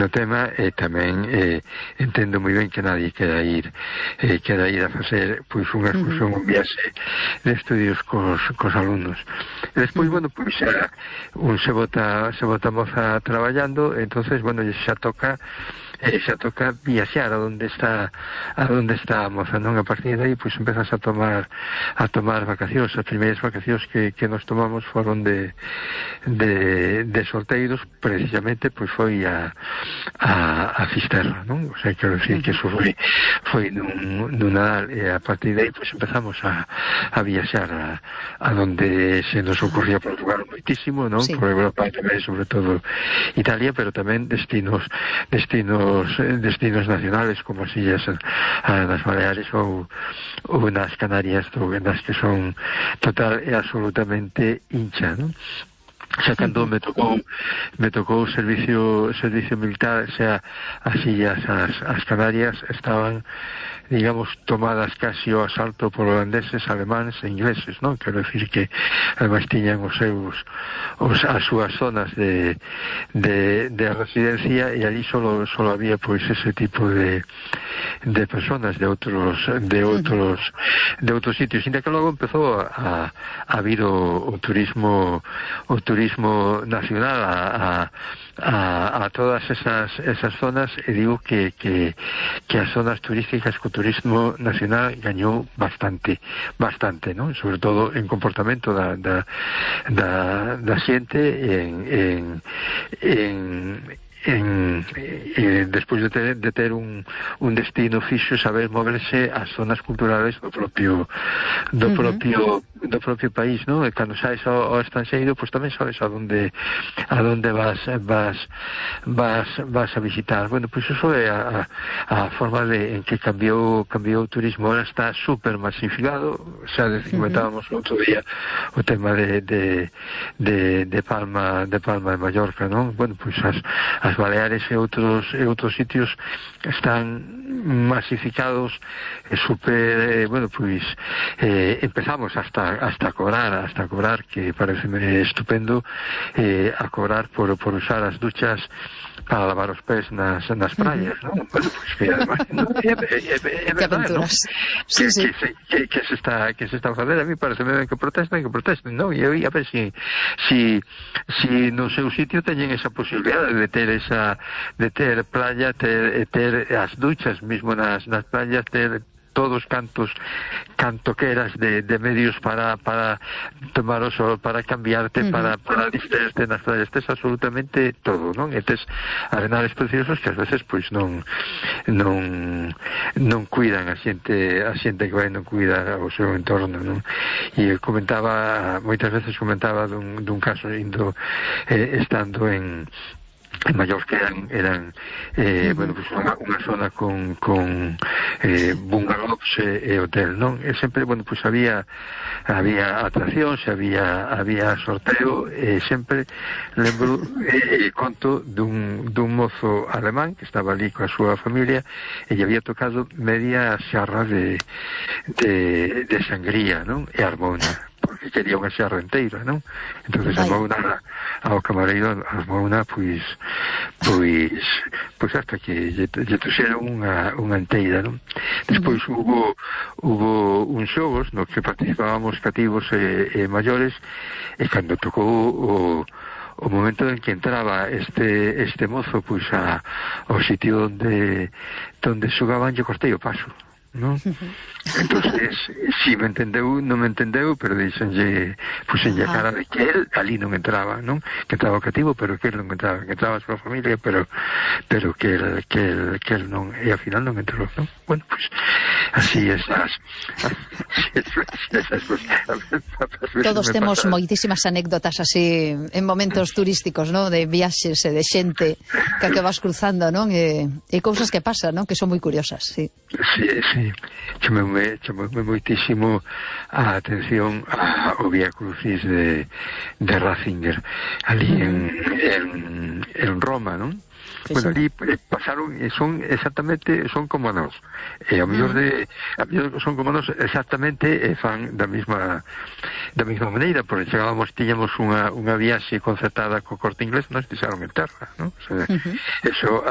tema, e tamén entendo moi ben que nadie queda ir a facer pois unha excursión, un viaxe de estudios cos alumnos. E despois, bueno, pois un se bota moza traballando, entonces, bueno, xa toca viaxar a donde está a moza, non? A partir de aí, pois empezas a tomar vacacións. As primeiras vacacións que nos tomamos foron de solteiros, precisamente, pois foi a Fisterra, non? O sea, quero decir que eso foi nun Nadal, e a partir de aí, pois empezamos a viaxar a donde se nos ocurría Portugal moitísimo, non? Sí. Por Europa tamén, sobre todo Italia, pero tamén destinos nacionales como as illas nas Baleares ou nas Canarias, nas que son total e absolutamente hincha, non? Xa cando me tocou o servicio militar, xa as illas, as Canarias estaban, digamos, tomadas casi ao asalto por holandeses, alemáns e ingleses, non? Quero decir que además tiñan as súas zonas de residencia, e allí solo había pois ese tipo de personas de outros sitios, inda que logo empezou a vir o turismo nacional a todas esas zonas, e digo que as zonas turísticas co turismo nacional gañou bastante, non? Sobre todo en comportamento da xente, despois de ter un destino fixo, saber moverse ás zonas culturales do propio país, non? E cando saes ao estranxeiro, pois tamén sabes a donde vas a visitar. Bueno, pois iso é a forma en que cambiou o turismo. Ahora está super masificado, xa comentábamos outro día o tema de Palma de Mallorca, non? Bueno, pois as Baleares e outros sitios están masificados, super, bueno, pois empezamos hasta cobrar, que pareceme estupendo, a cobrar por usar as duchas para lavar os pés nas praias, non? Bueno, pois que además é verdade, non? Que se está a facer. A mí pareceme ben que protesten, non? E eu ia ver si no seu sitio teñen esa posibilidade de ter playa, ter as duchas mismo nas playas, ter todos cantoqueras de medios para tomar o sol, para cambiarte, para distraerte nas playas. Tes absolutamente todo, non? E tes arenales preciosos que ás veces pois non cuidan a xente que vai, non cuida o seu entorno, non? E moitas veces comentaba dun caso estando en Mallorca, eran bueno, pues unha zona con bungalows e hotel, non? E sempre, bueno, pues había atraccións, había sorteo, e sempre lembro conto dun mozo alemán que estaba ali coa súa familia, e lle había tocado media xarra de sangría, non? E armouna, porque quería unha xarra inteira, non? Entonces armouna ao camareiro, armouna pois hasta que lle trouxeron unha inteira, non? Despois hubo uns xogos no que participábamos cativos e maiores, e cando tocou o momento en que entraba este mozo pois ao sitio onde xogaban, lle cortei o paso, non? Entonces, si me entendeu, non me entendeu, pero dixenlle, puxenlle a cara de que él ali non entraba, non? Que entraba o cativo, pero que él non entraba, que entraba a súa familia, pero que él non, e ao final non entrou, non? Bueno, pues así esas todos temos moitísimas anécdotas así en momentos turísticos, non? De viaxes e de xente que vas cruzando, non? E cousas que pasan, non? Que son moi curiosas, sí. Sí. Chamoume moitísimo a atención ao Vía Crucis de Ratzinger ali en Roma, non? Bueno, ali pasaron e son como nós, e ao mellor son como nós exactamente, e fan da mesma maneira, porque tiñamos unha viaxe concertada co Corte Inglés, nos deixaron en terra, non? O sea, eso